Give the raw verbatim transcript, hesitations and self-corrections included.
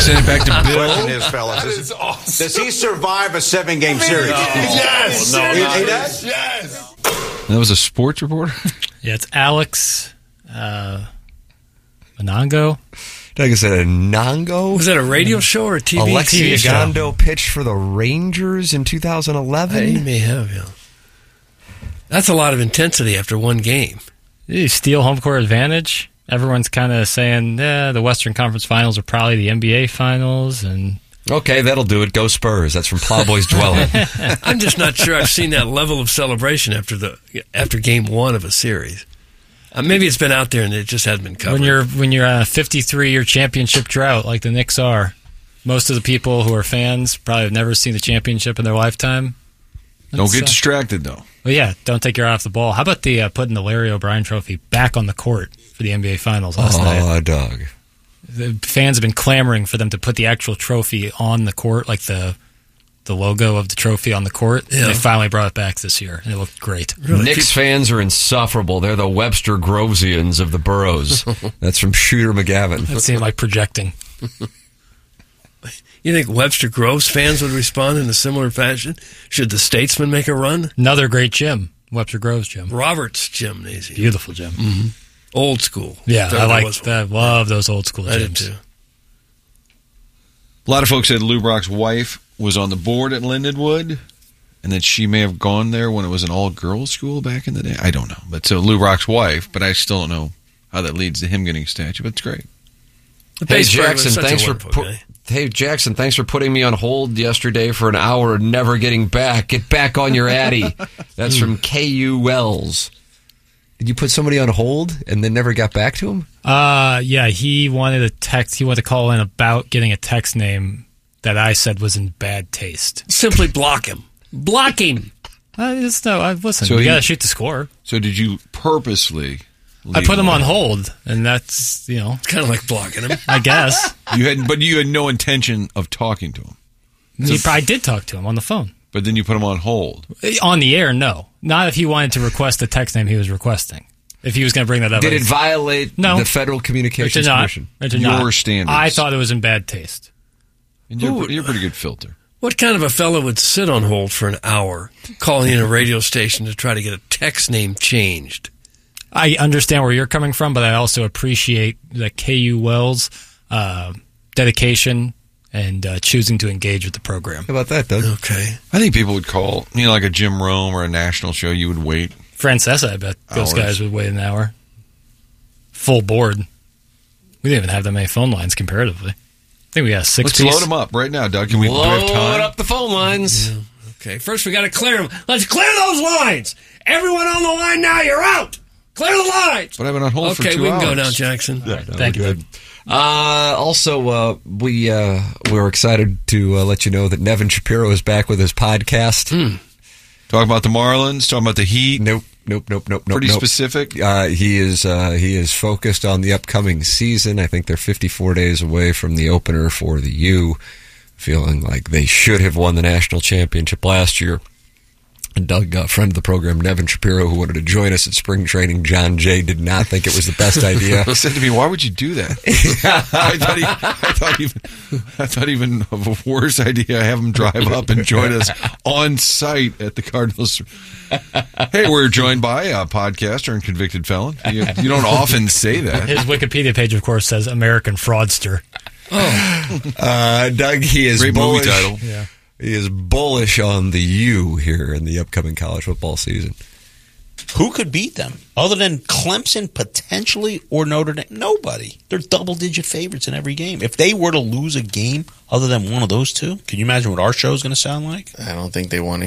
send it back to Bill. The question is, fellas, That is, is awesome. does he survive a seven-game series? No. Yes. No, He, not he really. does? Yes. That was a sports reporter? Yeah, it's Alex uh, Monango. Doug said a Nongo. Was that a radio show or a T V? Alexi T V show? Gondo pitched for the Rangers in two thousand eleven. He may have, yeah. That's a lot of intensity after one game. You steal home court advantage. Everyone's kind of saying, yeah, the Western Conference Finals are probably the N B A Finals, and Okay, that'll do it. Go Spurs. That's from Plowboy's Dwelling. I'm just not sure I've seen that level of celebration after the after game one of a series. Uh, maybe it's been out there and it just hasn't been covered. when you're when you're on a fifty-three year championship drought like the Knicks are, most of the people who are fans probably have never seen the championship in their lifetime. Don't That's, get uh, distracted, though. Well, yeah, don't take your eye off the ball. How about the uh, putting the Larry O'Brien Trophy back on the court for the N B A Finals last night? Oh, Doug. The fans have been clamoring for them to put the actual trophy on the court, like the the logo of the trophy on the court. Yeah. And they finally brought it back this year, and it looked great. Really? Knicks fans are insufferable. They're the Webster Grovesians of the boroughs. That's from Shooter McGavin. That seemed like projecting. You think Webster Groves fans would respond in a similar fashion? Should the Statesman make a run? Another great gym, Webster Groves gym. Roberts Gymnasium. Beautiful gym. Mm-hmm. Old school. Yeah, There I like was one. that. Love those old school I did gyms. too. A lot of folks said Lou Brock's wife was on the board at Lindenwood, and that she may have gone there when it was an all-girls school back in the day. I don't know. But so Lou Brock's wife, but I still don't know how that leads to him getting a statue, but it's great. The Hey bass player was Jackson, such a thanks for wonderful pu- guy. Hey Jackson, thanks for putting me on hold yesterday for an hour and never getting back. Get back on your Addy. That's from K U Wells. Did you put somebody on hold and then never got back to him? Uh, yeah, he wanted a text. He wanted to call in about getting a text name that I said was in bad taste. Simply block him. Block him. I just no. I listen. So you he- gotta shoot the score. So did you purposely I leave put him on alone? hold, and that's you know, It's kind of like blocking him. I guess. You had, but you had no intention of talking to him. He, I did talk to him on the phone. But then you put him on hold. On the air, no. Not if he wanted to request the text name he was requesting. If he was going to bring that up. Did I- it violate No. the Federal it Communications did not. Commission? It did Your not. standards. I thought it was in bad taste. And you're, Ooh. you're a pretty good filter. What kind of a fellow would sit on hold for an hour calling in a radio station to try to get a text name changed? I understand where you're coming from, but I also appreciate the K U Wells uh, dedication and uh, choosing to engage with the program. How about that, Doug? Okay. I think people would call, you know, like a Jim Rome or a national show, you would wait. Francesa, I bet those Hours. guys would wait an hour. Full board. We didn't even have that many phone lines comparatively. I think we got six Let's piece. load them up right now, Doug. Can we do we have Load time? up the phone lines. Okay. First, we got to clear them. Let's clear those lines. Everyone on the line now, you're out. Clear the lines. But I've been on hold for Okay, two we can hours. go now, Jackson. Thank you. Good. Uh, also, uh, we uh, we were excited to uh, let you know that Nevin Shapiro is back with his podcast. Talking about the Marlins, talking about the Heat. Nope, nope, nope, nope, nope. Pretty nope. specific. Uh, he is uh, he is focused on the upcoming season. I think they're fifty-four days away from the opener for the U, feeling like they should have won the national championship last year. And Doug, a friend of the program, Nevin Shapiro, who wanted to join us at spring training, John Jay, did not think it was the best idea. He said to me, "Why would you do that?" I thought, he, I thought even, I thought even of a worse idea. Have him drive up and join us on site at the Cardinals. Hey, we're joined by a podcaster and convicted felon. You, you don't often say that. His Wikipedia page, of course, says American Fraudster. Uh, Doug, he is Great movie bullish. title. Yeah. He is bullish on the U here in the upcoming college football season. Who could beat them other than Clemson potentially or Notre Dame? Nobody. They're double-digit favorites in every game. If they were to lose a game other than one of those two, can you imagine what our show is going to sound like? I don't think they want to